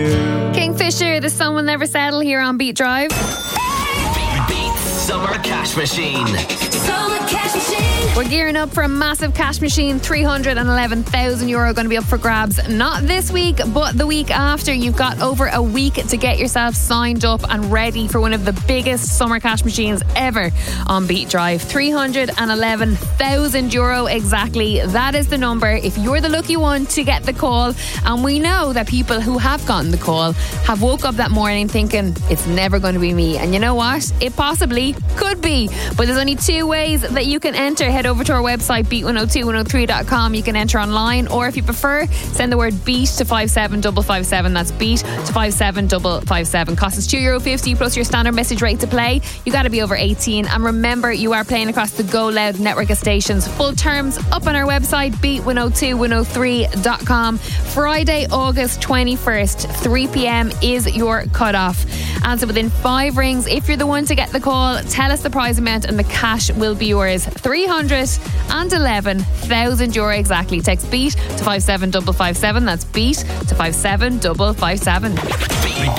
Kingfisher, the sun will never settle here on Beat Drive. Beat Summer Cash Machine. Summer Cash Machine. We're gearing up for a massive cash machine. €311,000 going to be up for grabs. Not this week, but the week after. You've got over a week to get yourself signed up and ready for one of the biggest summer cash machines ever on Beat Drive. €311,000 exactly. That is the number. If you're the lucky one to get the call, and we know that people who have gotten the call have woke up that morning thinking it's never going to be me. And you know what? It possibly could be. But there's only two ways that you can enter. Head over to our website, beat102103.com. You can enter online, or if you prefer, send the word BEAT to 57557. That's BEAT to 57557. Cost is €2.50 plus your standard message rate to play. You got to be over 18, and remember, you are playing across the Go Loud network of stations. Full terms up on our website, beat102103.com. Friday, August 21st, 3 p.m. is your cutoff. Answer within 5 rings. If you're the one to get the call, tell us the prize amount and the cash will be yours. €311,000 exactly. Text BEAT to 57557. That's BEAT to 57557.